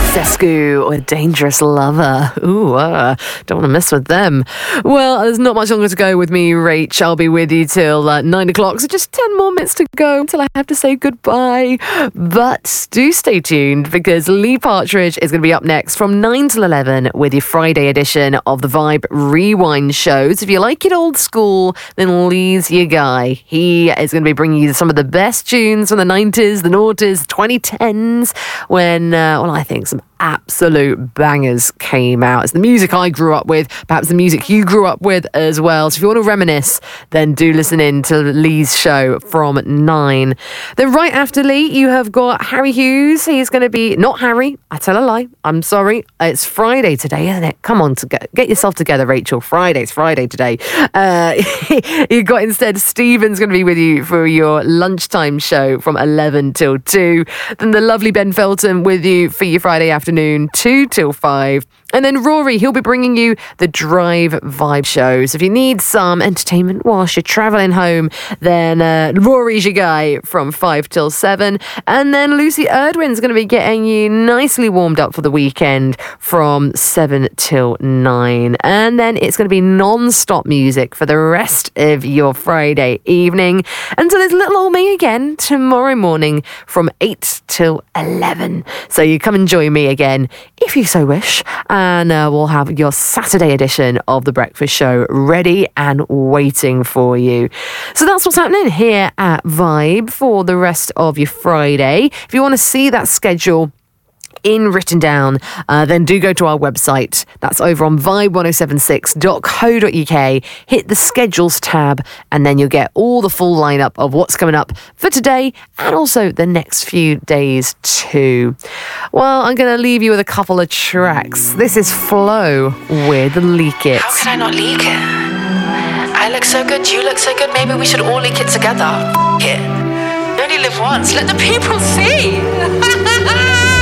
Sescu or Dangerous Lover. Ooh, don't want to mess with them. Well, there's not much longer to go with me, Rach. I'll be with you till 9 o'clock, so just 10 more minutes to go until I have to say goodbye. But do stay tuned because Lee Partridge is going to be up next from 9 till 11 with your Friday edition of the Vibe Rewind show. So if you like it old school, then Lee's your guy. He is going to be bringing you some of the best tunes from the 90s, the noughties, 2010s, when, I think some absolute bangers came out. It's the music I grew up with, perhaps the music you grew up with as well. So if you want to reminisce, then do listen in to Lee's show from 9. Then right after Lee, you have got Harry Hughes. He's going to be, not Harry, I tell a lie, I'm sorry. It's Friday today, isn't it? Come on, get yourself together, Rachel. It's Friday today. You've got instead Stephen's going to be with you for your lunchtime show from 11 till 2. Then the lovely Ben Felton with you for your Friday afternoon, 2 till 5. And then Rory, he'll be bringing you the Drive Vibe show. So if you need some entertainment whilst you're travelling home, then Rory's your guy from 5 till 7. And then Lucy Erdwin's going to be getting you nicely warmed up for the weekend from 7 till 9. And then it's going to be non-stop music for the rest of your Friday evening. And so there's little old me again tomorrow morning from 8 till 11. So you come and join me again if you so wish. And we'll have your Saturday edition of The Breakfast Show ready and waiting for you. So that's what's happening here at Vibe for the rest of your Friday. If you want to see that schedule written down, then do go to our website. That's over on vibe1076.co.uk. Hit the schedules tab and then you'll get all the full lineup of what's coming up for today and also the next few days too. Well, I'm going to leave you with a couple of tracks. This is Flo with Leak It. How can I not leak it? I look so good, you look so good, maybe we should all leak it together. It. You only live once, let the people see.